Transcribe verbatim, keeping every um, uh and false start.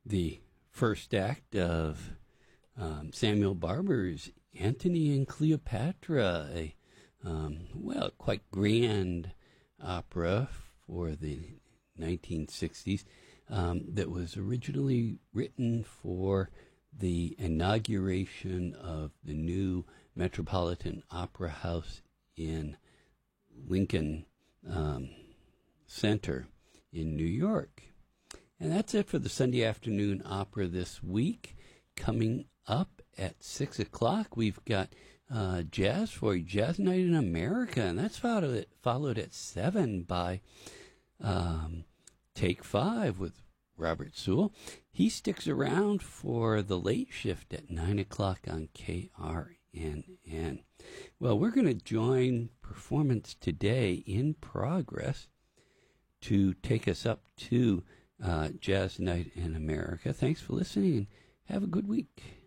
the first act of um, Samuel Barber's Antony and Cleopatra, a um, well, quite grand opera for the nineteen sixties um, that was originally written for the inauguration of the new Metropolitan Opera House in Lincoln um, Center in New York. And that's it for the Sunday afternoon opera this week. Coming up at six o'clock, we've got uh, jazz for you, Jazz Night in America, and that's followed, followed at seven by um, Take Five with Robert Sewell. He sticks around for the late shift at nine o'clock on K R N N. Well, we're going to join Performance Today in Progress to take us up to uh, Jazz Night in America. Thanks for listening and have a good week.